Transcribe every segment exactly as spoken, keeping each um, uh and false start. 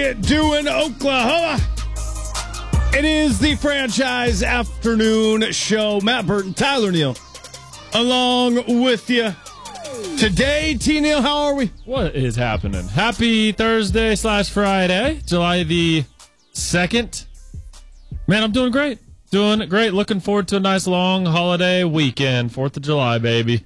it doing, Oklahoma? It is the Franchise Afternoon Show. Matt Burton, Tyler Neal, along with you. Today, T. Neal, how are we? What is happening? Happy Thursday slash Friday, July the second. Man, I'm doing great. Doing great. Looking forward to a nice long holiday weekend. fourth of July, baby.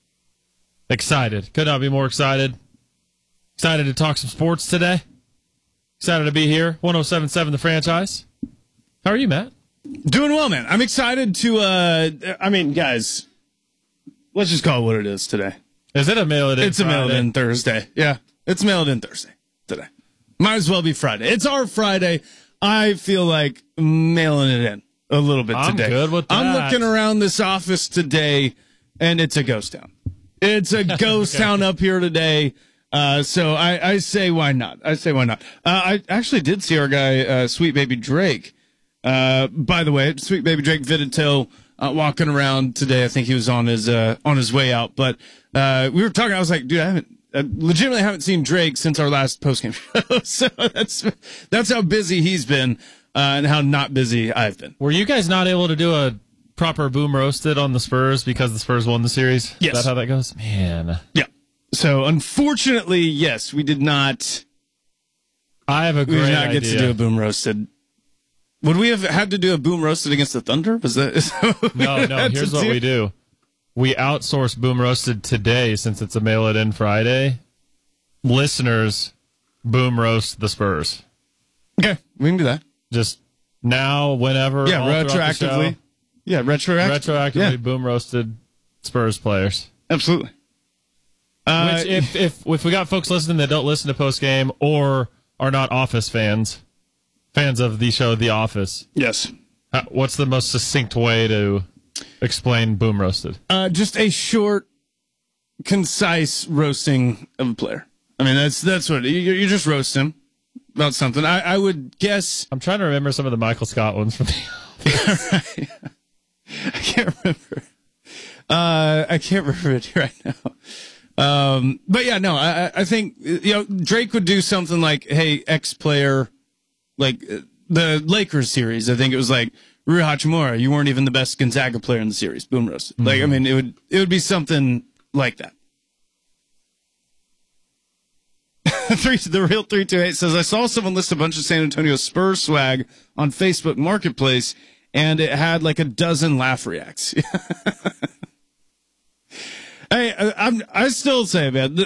Excited. Could not be more excited. Excited to talk some sports today. Excited to be here. one oh seven point seven The Franchise. How are you, Matt? Doing well, man. I'm excited to, uh, I mean, guys, let's just call it what it is today. Is it a mail-it-in It's a Friday? mailed-in Thursday. Yeah, it's mailed-in Thursday today. Might as well be Friday. It's our Friday. I feel like mailing it in a little bit I'm today. good with that. I'm looking around this office today, and it's a ghost town. It's a ghost Okay. town up here today. Uh, so I, I say why not? I say why not? Uh, I actually did see our guy, uh, Sweet Baby Drake. Uh, by the way, Sweet Baby Drake Vidito, uh, walking around today. I think he was on his, uh, on his way out, but, uh, we were talking, I was like, dude, I haven't, I legitimately haven't seen Drake since our last postgame show. So that's, that's how busy he's been, uh, and how not busy I've been. Were you guys not able to do a proper boom roasted on the Spurs because the Spurs won the series? Yes. Is that how that goes? Man. Yeah. So unfortunately, yes, we did not, I have a we great did not idea. get to do a boom roasted. Would we have had to do a boom roasted against the Thunder? Was that, is that what we No, no, had here's to what do? we do. We outsource Boom Roasted today since it's a mail-it-in Friday. Listeners, Boom Roast the Spurs. Okay, we can do that. Just now, whenever. Yeah, all throughout the retroactively. show, Yeah, retroactively. retroactively Yeah, Boom Roasted Spurs players. absolutely. Uh, Which, if, if if we got folks listening that don't listen to postgame or are not Office fans, fans of the show The Office, yes. uh, what's the most succinct way to explain Boom Roasted? Uh, just a short, concise roasting of a player. I mean, that's that's what you, you just roast him about something. I, I would guess. I'm trying to remember some of the Michael Scott ones from the I can't remember. Uh, I can't remember it right now. Um, but yeah, no, I, I think, you know, Drake would do something like, hey, X player, like uh, the Lakers series. I think it was like, Rui Hachimura, you weren't even the best Gonzaga player in the series. Boom roast. Mm-hmm. Like, I mean, it would, it would be something like that. Three, the real three two eight says, I saw someone list a bunch of San Antonio Spurs swag on Facebook Marketplace, and it had like a dozen laugh reacts. Hey, I, I'm, I still say, man,